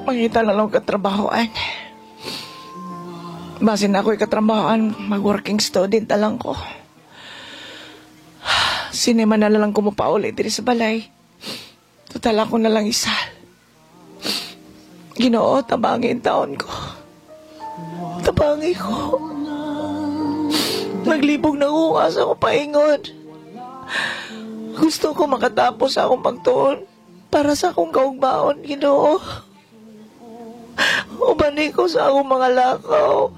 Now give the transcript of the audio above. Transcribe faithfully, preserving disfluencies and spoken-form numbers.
Mangita na lang katrabahoan. Basin ako'y katrabahoan, mag-working student na lang ko. Sinema na lang kumupauli diri sa balay. Total ako na lang isa. Ginoo, tabangin taon ko. Tabangi ko. Naglibog na uwas ako paingon. Gusto ko makatapos akong pagtuon para sa akong kaugbaon, Ginoo. Ubani ko sa akong mga lakaw.